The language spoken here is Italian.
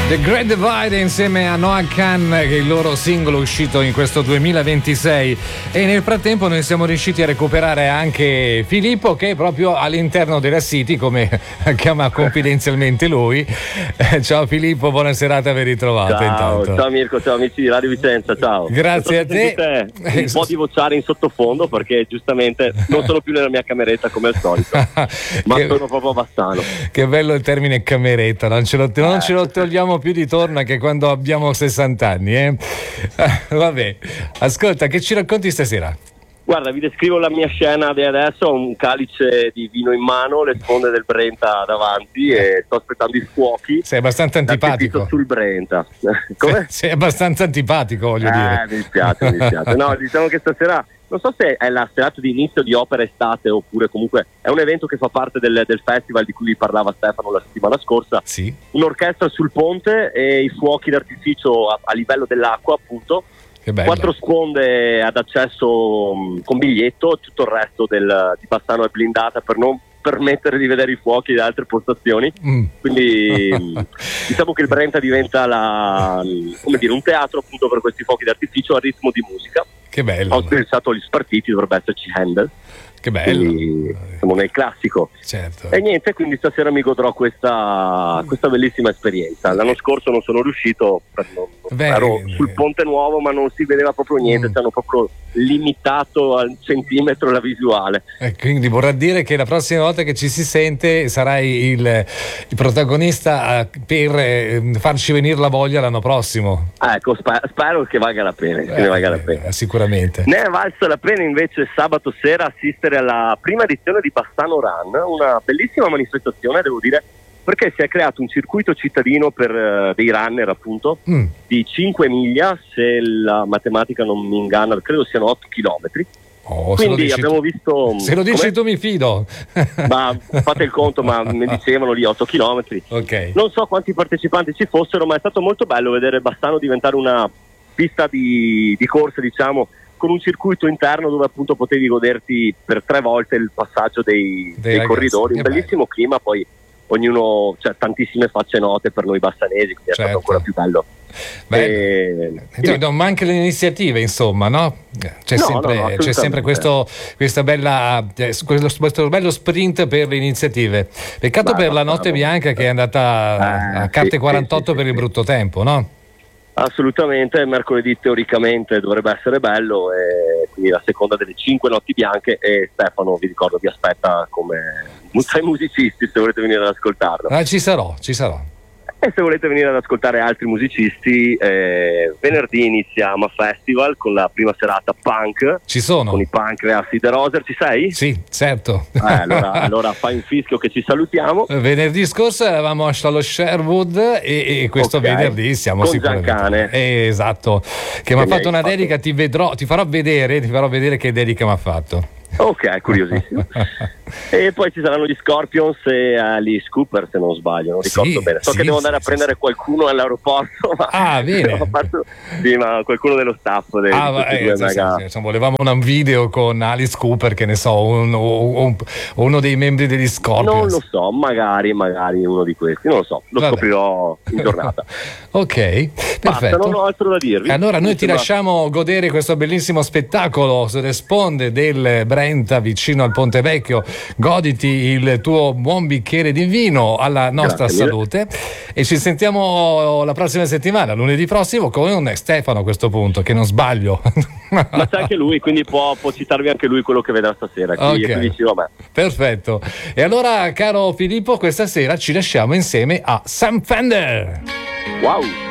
The Great Divide insieme a Noah Khan, che è il loro singolo uscito in questo 2026, e nel frattempo noi siamo riusciti a recuperare anche Filippo, che è proprio all'interno della City, come chiama confidenzialmente lui. Ciao Filippo, buona serata, ben ritrovato. Ciao Mirko, ciao amici di Radio Vicenza, ciao. Grazie a te. Un po' di vociare in sottofondo perché giustamente non sono più nella mia cameretta come al solito, ma sono proprio a Bassano. Che bello il termine cameretta, non ce lo togliamo più di torno che quando abbiamo 60 anni. Vabbè, ascolta, che ci racconti stasera? Guarda, vi descrivo la mia scena di adesso. Ho un calice di vino in mano, le sponde del Brenta davanti e sto aspettando i fuochi. Sei abbastanza antipatico sul Brenta. Come? Sei abbastanza antipatico, voglio dire. Mi dispiace. No, diciamo che stasera non so se è la serata di inizio di opera estate oppure comunque è un evento che fa parte del festival di cui parlava Stefano la settimana scorsa. Sì. Un'orchestra sul ponte e i fuochi d'artificio a livello dell'acqua, appunto. Che bello. 4 sponde ad accesso con biglietto, tutto il resto di Bassano è blindata per non permettere di vedere i fuochi da altre postazioni. Quindi diciamo che il Brenta diventa un teatro appunto per questi fuochi d'artificio a ritmo di musica. Che bello. Ho pensato agli spartiti, dovrebbe esserci Handel. Che bello. Quindi siamo nel classico. Certo. E niente, quindi stasera mi godrò questa bellissima esperienza. L'anno scorso non sono riuscito, ero sul Ponte Nuovo ma non si vedeva proprio niente, ci hanno proprio limitato al centimetro la visuale. E quindi vorrà dire che la prossima volta che ci si sente sarai il protagonista per farci venire la voglia l'anno prossimo. Ecco, spero che valga la pena. Sicuramente. Ne è valsa la pena invece sabato sera assistere alla prima edizione di Bassano Run, una bellissima manifestazione, devo dire, perché si è creato un circuito cittadino per dei runner, appunto, di 5 miglia, se la matematica non mi inganna, credo siano 8 chilometri. Quindi abbiamo visto... Se lo dici tu mi fido. Ma fate il conto, ma mi dicevano lì 8 chilometri. Okay. Non so quanti partecipanti ci fossero, ma è stato molto bello vedere Bassano diventare una pista di corse, diciamo, con un circuito interno dove appunto potevi goderti per 3 volte il passaggio dei corridori. Un bellissimo clima, poi ognuno, cioè tantissime facce note per noi bassanesi, quindi è stato ancora più bello. Non manca le iniziative, insomma, no? C'è sempre questo bello sprint per le iniziative. Peccato per la Notte Bianca che è andata a carte 48 per il brutto tempo, no? Assolutamente, mercoledì teoricamente dovrebbe essere bello, e quindi la seconda delle 5 notti bianche, e Stefano, vi ricordo, vi aspetta come tra i musicisti se volete venire ad ascoltarlo. Ci sarò. E se volete venire ad ascoltare altri musicisti, venerdì inizia AMA Festival con la prima serata punk. Ci sono. Con i Pancreas The Roser, ci sei? Sì, certo. Allora fai un fischio che ci salutiamo. Venerdì scorso eravamo allo Sherwood e questo venerdì siamo con sicuramente. Giancane. Esatto, che mi ha fatto una dedica, ti farò vedere che dedica mi ha fatto. Ok, curiosissimo. E poi ci saranno gli Scorpions e Alice Cooper, se non sbaglio, non ricordo bene. So che devo andare a prendere qualcuno all'aeroporto. Bene. Ma qualcuno dello staff. Volevamo un video con Alice Cooper, che ne so, uno dei membri degli Scorpions. Non lo so, magari uno di questi, non lo so, scoprirò in giornata. Ok, perfetto. Basta, non ho altro da dirvi. Allora noi ti lasciamo godere questo bellissimo spettacolo sulle sponde del Brenta vicino al Ponte Vecchio. Goditi il tuo buon bicchiere di vino alla nostra salute e ci sentiamo la prossima settimana, lunedì prossimo, con Stefano a questo punto, che non sbaglio. Ma c'è anche lui, quindi può citarvi anche lui quello che vedrà stasera. Perfetto. E allora, caro Filippo, questa sera ci lasciamo insieme a Sam Fender. Wow.